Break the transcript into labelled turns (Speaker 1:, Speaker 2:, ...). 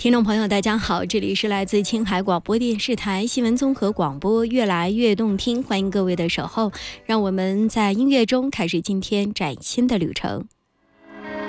Speaker 1: 听众朋友大家好，这里是来自青海广播电视台新闻综合广播，越来越动听，欢迎各位的守候，让我们在音乐中开始今天崭新的旅程。